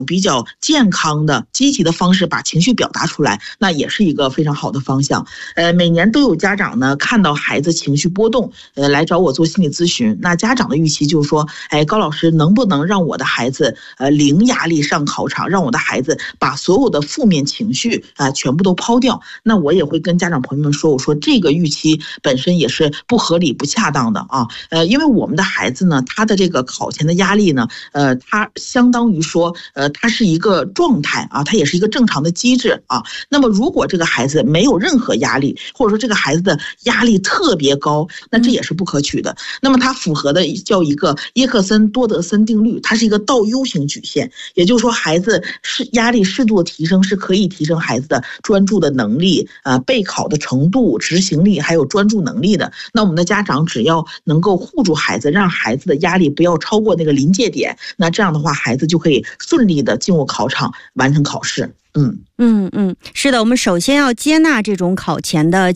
比较健康的积极的方式把情绪表达出来，那也是一个非常好的方向。每年都有家长呢看到孩子情绪波动，来找我做心理咨询。那家长的预期就是说，高老师能不能让我的孩子零压力上考场，让我的孩子把所有的负面情绪全部都抛掉？那我也会跟家长朋友们说，我说这个预期本身也是不合理不恰当的啊。因为我们的孩子呢，他的这个考前的压力呢，他相当于说它是一个状态啊，它也是一个正常的机制啊。那么如果这个孩子没有任何压力，或者说这个孩子的压力特别高，那这也是不可取的。那么它符合的叫一个耶克森多德森定律，它是一个倒 U 型曲线，也就是说孩子压力适度的提升是可以提升孩子的专注的能力、备考的程度、执行力还有专注能力的。那我们的家长只要能够护住孩子，让孩子的压力不要超过那个临界点，那这样的话孩子就可以顺利的进入考场完成考试。 是的，我们首先要接纳这种考前的